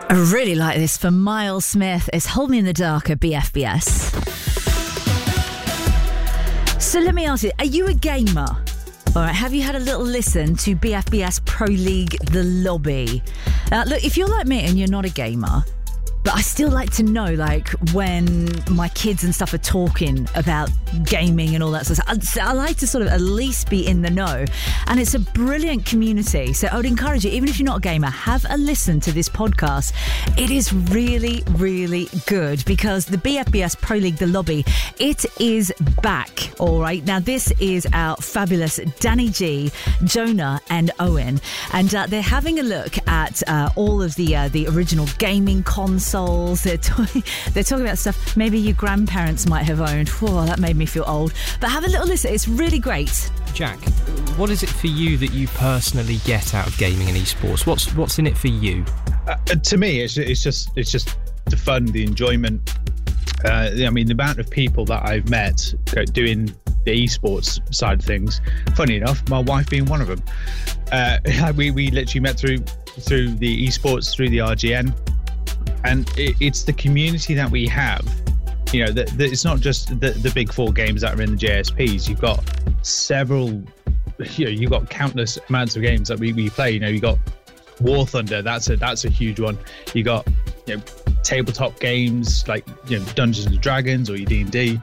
I really like this for Miles Smith. It's Hold Me in the Dark at BFBS. So let me ask you, are you a gamer? All right, have you had a little listen to BFBS Pro League The Lobby? Look, if you're like me and you're not a gamer, but I still like to know, like, when my kids and stuff are talking about gaming and all that sort of stuff. I like to sort of at least be in the know. And it's a brilliant community. So I would encourage you, even if you're not a gamer, have a listen to this podcast. It is really, really good because the BFBS Pro League The Lobby, it is back. All right. Now, this is our fabulous Danny G, Jonah and Owen. And they're having a look at all of the original gaming consoles. They're talking about stuff maybe your grandparents might have owned. Whoa, that made me feel old. But have a little listen. It's really great. Jack, what is it for you that you personally get out of gaming and esports? What's in it for you? To me, it's just the fun, the enjoyment. I mean, the amount of people that I've met doing the esports side of things. Funny enough, my wife being one of them. We literally met through the esports, through the RGN. And it's the community that we have. You know, it's not just the big four games that are in the JSPs. You've got several, you've got countless amounts of games that we play. You know, you got War Thunder, that's a huge one. You got, tabletop games like, Dungeons and Dragons or your D&D.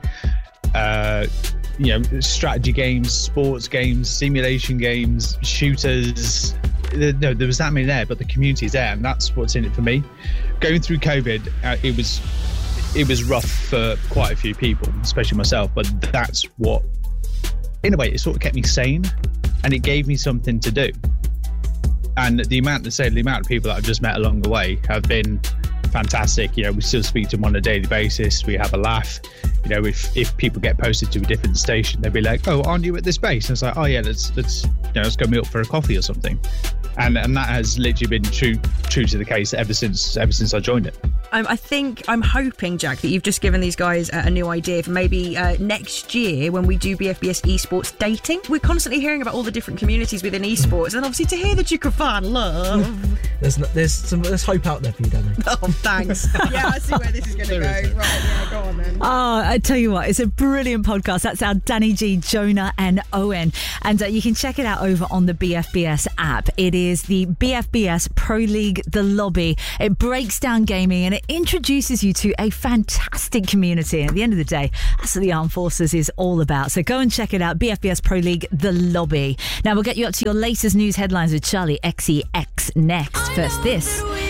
Strategy games, sports games, simulation games, shooters. No, there was that many there, but the community is there, and that's what's in it for me. Going through COVID, it was rough for quite a few people, especially myself, but that's what, in a way, it sort of kept me sane, and it gave me something to do. And the amount of people that I've just met along the way have been fantastic. We still speak to them on a daily basis. We have a laugh. If people get posted to a different station, they'll be like, "Oh, aren't you at this base?" And it's like, "Oh yeah, let's go meet up for a coffee or something." And that has literally been true to the case ever since I joined it. I'm hoping, Jack, that you've just given these guys a new idea for maybe next year when we do BFBS esports dating. We're constantly hearing about all the different communities within esports, and obviously to hear that you can find love. There's hope out there for you, Danny. Oh, thanks. Yeah, I see where this is going to go. Right, yeah, go on then. Oh, I tell you what, it's a brilliant podcast. That's our Danny G, Jonah and Owen. And you can check it out over on the BFBS app. It is the BFBS Pro League The Lobby. It breaks down gaming and it introduces you to a fantastic community. And at the end of the day, that's what the Armed Forces is all about. So go and check it out, BFBS Pro League The Lobby. Now we'll get you up to your latest news headlines with Charlie XCX next. First this.